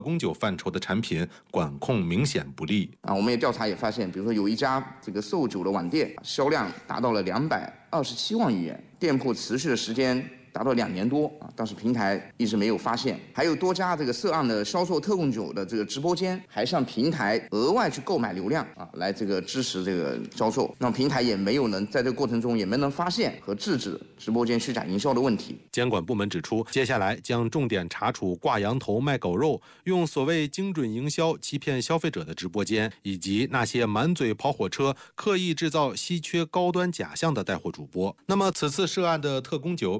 供酒范畴的产品管控明显不力。 我们也调查也发现，比如说有一家这个售酒的网店，销量达到了227万余元，店铺持续的时间达到2年多但是平台一直没有发现。还有多家这个涉案的销售特供酒的这个直播间，还向平台额外去购买流量来这个支持这个销售。那平台也没有在这个过程中也没能发现和制止直播间虚假营销的问题。 监管部门指出，接下来将重点查处挂羊头卖狗肉、用所谓精准营销欺骗消费者的直播间，以及那些满嘴跑火车、刻意制造稀缺高端假象的带货主播。那么，此次涉案的特供酒